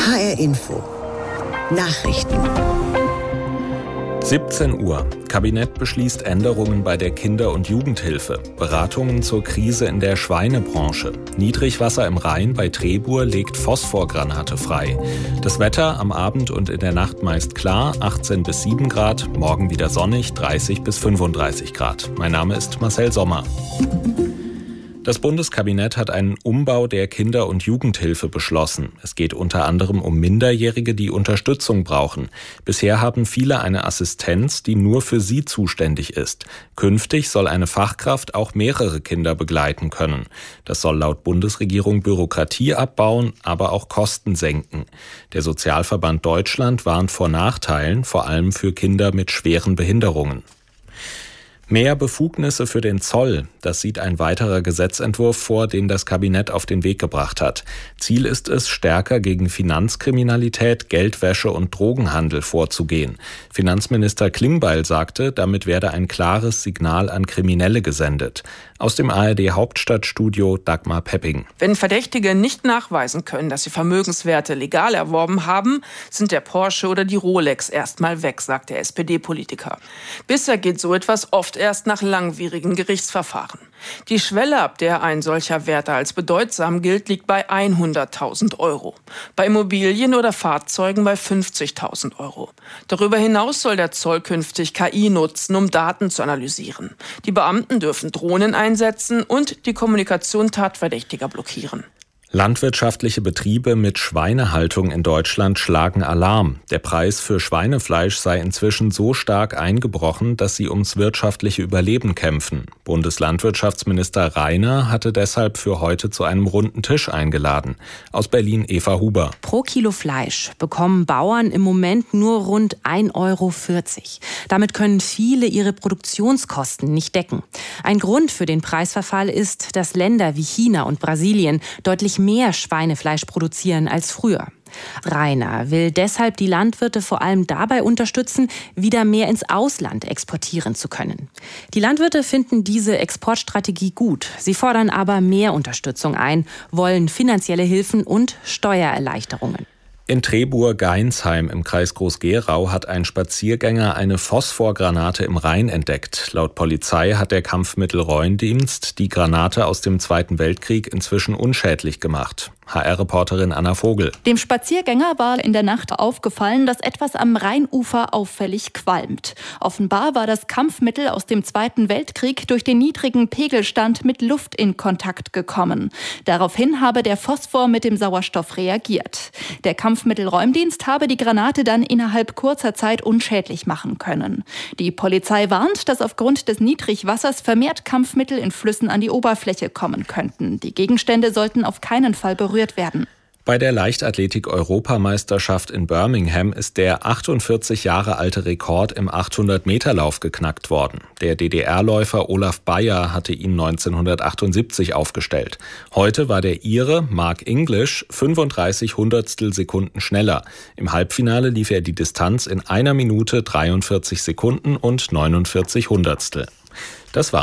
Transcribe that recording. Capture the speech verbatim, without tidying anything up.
H R Info Nachrichten. siebzehn Uhr. Kabinett beschließt Änderungen bei der Kinder- und Jugendhilfe. Beratungen zur Krise in der Schweinebranche. Niedrigwasser im Rhein bei Trebur legt Phosphorgranate frei. Das Wetter am Abend und in der Nacht meist klar, achtzehn bis sieben Grad. Morgen wieder sonnig, dreißig bis fünfunddreißig Grad. Mein Name ist Marcel Sommer. Das Bundeskabinett hat einen Umbau der Kinder- und Jugendhilfe beschlossen. Es geht unter anderem um Minderjährige, die Unterstützung brauchen. Bisher haben viele eine Assistenz, die nur für sie zuständig ist. Künftig soll eine Fachkraft auch mehrere Kinder begleiten können. Das soll laut Bundesregierung Bürokratie abbauen, aber auch Kosten senken. Der Sozialverband Deutschland warnt vor Nachteilen, vor allem für Kinder mit schweren Behinderungen. Mehr Befugnisse für den Zoll, das sieht ein weiterer Gesetzentwurf vor, den das Kabinett auf den Weg gebracht hat. Ziel ist es, stärker gegen Finanzkriminalität, Geldwäsche und Drogenhandel vorzugehen. Finanzminister Klingbeil sagte, damit werde ein klares Signal an Kriminelle gesendet. Aus dem A R D-Hauptstadtstudio Dagmar Pepping. Wenn Verdächtige nicht nachweisen können, dass sie Vermögenswerte legal erworben haben, sind der Porsche oder die Rolex erstmal weg, sagt der S P D-Politiker. Bisher geht so etwas oft erst nach langwierigen Gerichtsverfahren. Die Schwelle, ab der ein solcher Wert als bedeutsam gilt, liegt bei hunderttausend Euro. Bei Immobilien oder Fahrzeugen bei fünfzigtausend Euro. Darüber hinaus soll der Zoll künftig K I nutzen, um Daten zu analysieren. Die Beamten dürfen Drohnen einsetzen und die Kommunikation Tatverdächtiger blockieren. Landwirtschaftliche Betriebe mit Schweinehaltung in Deutschland schlagen Alarm. Der Preis für Schweinefleisch sei inzwischen so stark eingebrochen, dass sie ums wirtschaftliche Überleben kämpfen. Bundeslandwirtschaftsminister Rainer hatte deshalb für heute zu einem runden Tisch eingeladen. Aus Berlin Eva Huber. Pro Kilo Fleisch bekommen Bauern im Moment nur rund ein Euro vierzig. Damit können viele ihre Produktionskosten nicht decken. Ein Grund für den Preisverfall ist, dass Länder wie China und Brasilien deutlich mehr Schweinefleisch produzieren als früher. Rainer will deshalb die Landwirte vor allem dabei unterstützen, wieder mehr ins Ausland exportieren zu können. Die Landwirte finden diese Exportstrategie gut. Sie fordern aber mehr Unterstützung ein, wollen finanzielle Hilfen und Steuererleichterungen. In Trebur-Gainsheim im Kreis Groß-Gerau hat ein Spaziergänger eine Phosphorgranate im Rhein entdeckt. Laut Polizei hat der Kampfmittelräumdienst die Granate aus dem Zweiten Weltkrieg inzwischen unschädlich gemacht. H R-Reporterin Anna Vogel. Dem Spaziergänger war in der Nacht aufgefallen, dass etwas am Rheinufer auffällig qualmt. Offenbar war das Kampfmittel aus dem Zweiten Weltkrieg durch den niedrigen Pegelstand mit Luft in Kontakt gekommen. Daraufhin habe der Phosphor mit dem Sauerstoff reagiert. Der Kampfmittelräumdienst habe die Granate dann innerhalb kurzer Zeit unschädlich machen können. Die Polizei warnt, dass aufgrund des Niedrigwassers vermehrt Kampfmittel in Flüssen an die Oberfläche kommen könnten. Die Gegenstände sollten auf keinen Fall berührt werden. Bei der Leichtathletik-Europameisterschaft in Birmingham ist der achtundvierzig Jahre alte Rekord im achthundert-Meter-Lauf geknackt worden. Der D D R-Läufer Olaf Beyer hatte ihn neunzehnhundertachtundsiebzig aufgestellt. Heute war der Ire Mark English fünfunddreißig Hundertstel Sekunden schneller. Im Halbfinale lief er die Distanz in einer Minute dreiundvierzig Sekunden und neunundvierzig Hundertstel. Das war